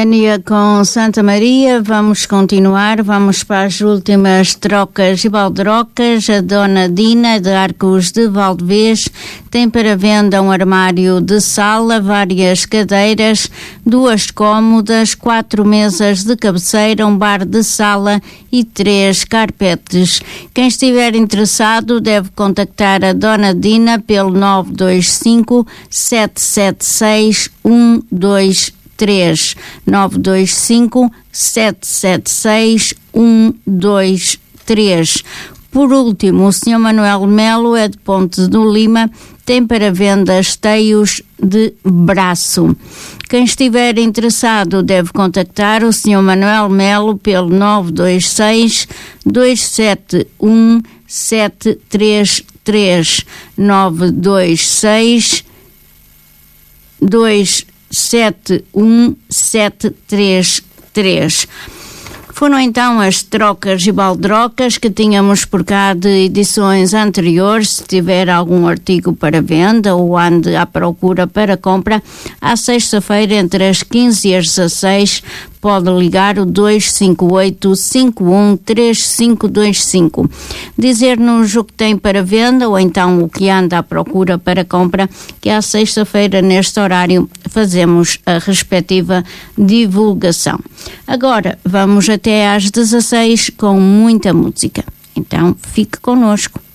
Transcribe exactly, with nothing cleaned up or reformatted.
Eugénia com Santa Maria. Vamos continuar, vamos para as últimas trocas e baldrocas. A Dona Dina de Arcos de Valdevez tem para venda um armário de sala, várias cadeiras, duas cômodas, quatro mesas de cabeceira, um bar de sala e três carpetes. Quem estiver interessado deve contactar a Dona Dina pelo nove dois cinco, sete sete seis, um dois três, nove dois cinco, sete sete seis, um dois três. Por último, o senhor Manuel Melo é de Ponte do Lima, tem para venda esteios de braço. Quem estiver interessado deve contactar o senhor Manuel Melo pelo nove dois seis, dois sete um, sete três três, nove dois seis, dois sete um, sete três três. Foram então as trocas e baldrocas que tínhamos por cá de edições anteriores. Se tiver algum artigo para venda ou ande à procura para compra, à sexta-feira entre as quinze e as dezasseis pode ligar o dois cinco oito, cinco um três cinco dois cinco. Dizer-nos o que tem para venda ou então o que anda à procura para compra, que à sexta-feira neste horário fazemos a respectiva divulgação. Agora vamos até às dezasseis com muita música. Então fique connosco.